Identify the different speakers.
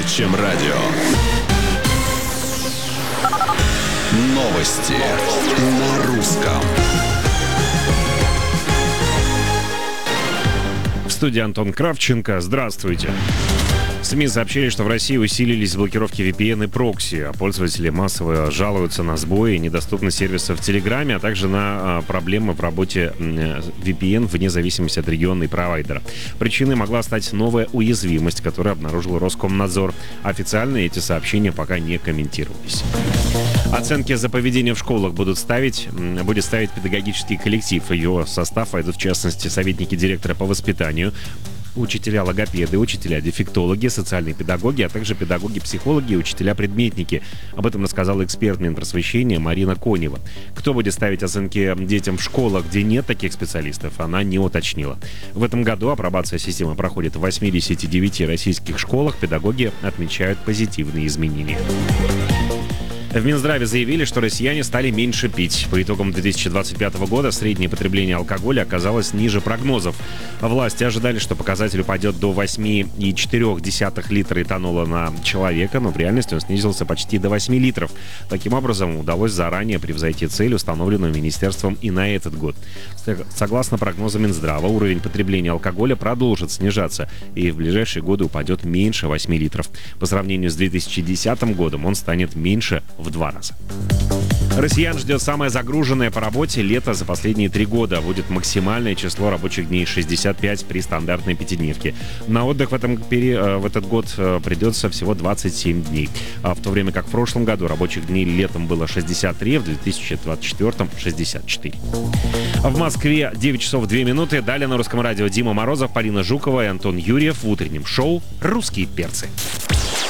Speaker 1: чем радио. Новости на русском.
Speaker 2: В студии Антон Кравченко. Здравствуйте. СМИ сообщили, что в России усилились блокировки VPN и прокси, а пользователи массово жалуются на сбои и недоступность сервисов в Телеграме, а также на проблемы в работе VPN вне зависимости от региона и провайдера. Причиной могла стать новая уязвимость, которую обнаружил Роскомнадзор. Официально эти сообщения пока не комментировались. Оценки за поведение в школах будет ставить педагогический коллектив. В его состав войдут, в частности, советники директора по воспитанию, учителя-логопеды, учителя-дефектологи, социальные педагоги, а также педагоги-психологи и учителя-предметники. Об этом рассказала эксперт Минпросвещения Марина Конева. Кто будет ставить оценки детям в школах, где нет таких специалистов, она не уточнила. В этом году апробация системы проходит в 89 российских школах. Педагоги отмечают позитивные изменения. В Минздраве заявили, что россияне стали меньше пить. По итогам 2025 года среднее потребление алкоголя оказалось ниже прогнозов. Власти ожидали, что показатель упадет до 8,4 литра этанола на человека, но в реальности он снизился почти до 8 литров. Таким образом, удалось заранее превзойти цель, установленную министерством и на этот год. Согласно прогнозам Минздрава, уровень потребления алкоголя продолжит снижаться и в ближайшие годы упадет меньше 8 литров. По сравнению с 2010 годом он станет меньше в 2 раза. Россиян ждет самое загруженное по работе лето за последние 3 года. Будет максимальное число рабочих дней — 65 при стандартной пятидневке. На отдых в этот год придется всего 27 дней. В то время как в прошлом году рабочих дней летом было 63, в 2024 — 64. В Москве 9 часов 2 минуты. Далее на Русском радио Дима Морозов, Полина Жукова и Антон Юрьев в утреннем шоу «Русские перцы».